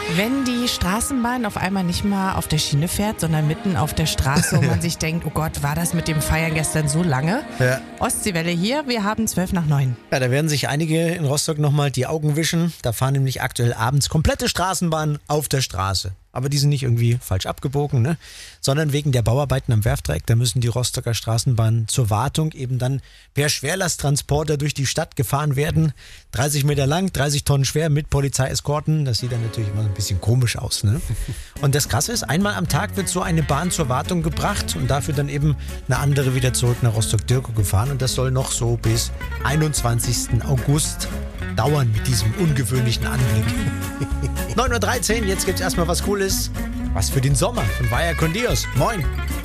Wenn die Straßenbahn auf einmal nicht mal auf der Schiene fährt, sondern mitten auf der Straße und man sich denkt, oh Gott, war das mit dem Feiern gestern so lange? Ja. Ostseewelle hier, wir haben 8:12. Ja, da werden sich einige in Rostock nochmal die Augen wischen. Da fahren nämlich aktuell abends komplette Straßenbahnen auf der Straße. Aber die sind nicht irgendwie falsch abgebogen, ne? Sondern wegen der Bauarbeiten am Werftdreieck. Da müssen die Rostocker Straßenbahnen zur Wartung eben dann per Schwerlasttransporter durch die Stadt gefahren werden. 30 Meter lang, 30 Tonnen schwer mit Polizeieskorten. Das sieht dann natürlich immer ein bisschen komisch aus, ne? Und das Krasse ist, einmal am Tag wird so eine Bahn zur Wartung gebracht und dafür dann eben eine andere wieder zurück nach Rostock-Dirkow gefahren. Und das soll noch so bis 21. August dauern mit diesem ungewöhnlichen Anblick. 9:13 Uhr, jetzt gibt's erstmal was Cooles. Was für den Sommer von Vaya con Dios. Moin.